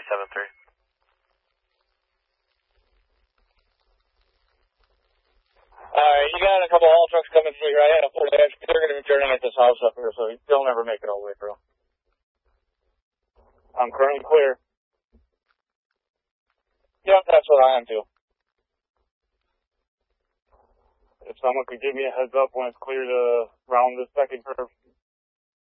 373. Alright, you got a couple haul trucks coming through here. I had a Ford Edge. They're going to be turning at this house up here, so they'll never make it all the way through. I'm currently clear. Yep, that's what I am too. If someone could give me a heads up when it's clear to round this second curve.